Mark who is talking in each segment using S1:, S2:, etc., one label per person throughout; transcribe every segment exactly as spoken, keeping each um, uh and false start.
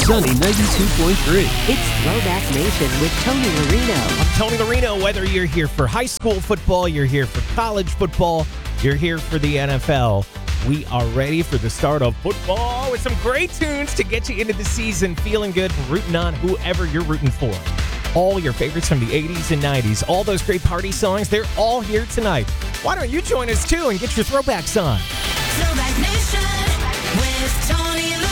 S1: Sunny ninety-two point three.
S2: It's Throwback Nation with Tony Marino.
S3: I'm Tony Marino. Whether you're here for high school football, you're here for college football, you're here for the N F L, we are ready for the start of football with some great tunes to get you into the season, feeling good, rooting on whoever you're rooting for. All your favorites from the eighties and nineties, all those great party songs, they're all here tonight. Why don't you join us too and get your throwbacks on?
S4: Throwback Nation with Tony Marino.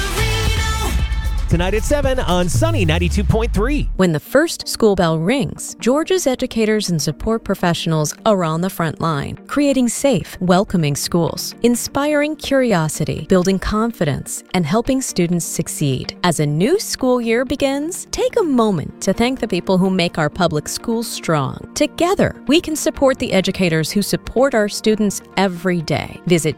S3: Tonight at seven on Sunny ninety-two point three.
S5: When the first school bell rings, Georgia's educators and support professionals are on the front line, creating safe, welcoming schools, inspiring curiosity, building confidence, and helping students succeed. As a new school year begins, take a moment to thank the people who make our public schools strong. Together, we can support the educators who support our students every day. Visit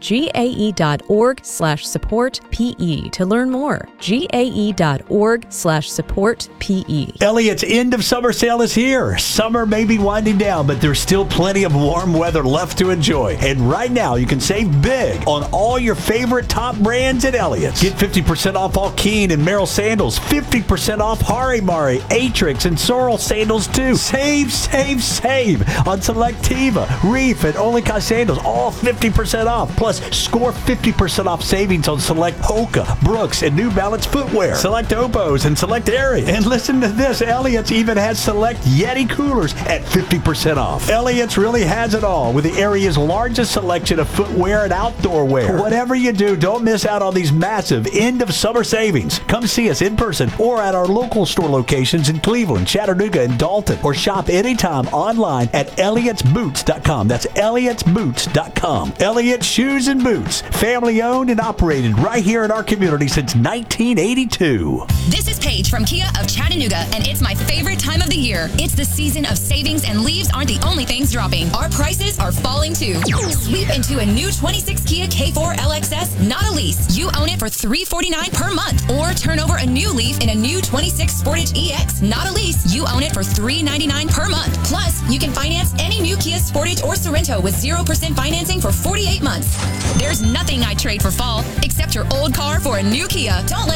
S5: gae.org slash support PE to learn more. gae.org slash support PE.
S6: Elliott's end of summer sale is here. Summer may be winding down, but there's still plenty of warm weather left to enjoy. And right now, you can save big on all your favorite top brands at Elliott's. Get fifty percent off all Keen and Merrill sandals, fifty percent off Harimari, Atrix, and Sorrel sandals too. Save, save, save on Selectiva, Reef, and Olika sandals, all fifty percent off. Plus, score fifty percent off savings on select Hoka, Brooks, and New Balance footwear. Select Opos and select Aerie. And listen to this, Elliott's even has select Yeti coolers at fifty percent off. Elliott's really has it all with the area's largest selection of footwear and outdoor wear. Whatever you do, don't miss out on these massive end of summer savings. Come see us in person or at our local store locations in Cleveland, Chattanooga, and Dalton, or shop anytime online at elliotts boots dot com. That's elliotts boots dot com. Elliott's Shoes and Boots, family owned and operated right here in our community since nineteen eighty-two.
S7: This is Paige from Kia of Chattanooga, and it's my favorite time of the year. It's the season of savings, and leaves aren't the only things dropping. Our prices are falling too. Sweep into a new twenty-six Kia K four L X S, not a lease. You own it for three hundred forty-nine dollars per month. Or turn over a new leaf in a new twenty-six Sportage E X, not a lease. You own it for three hundred ninety-nine dollars per month. Plus, you can finance any new Kia Sportage or Sorrento with zero percent financing for forty-eight months. There's nothing I'd trade for fall, except your old car for a new Kia. Don't let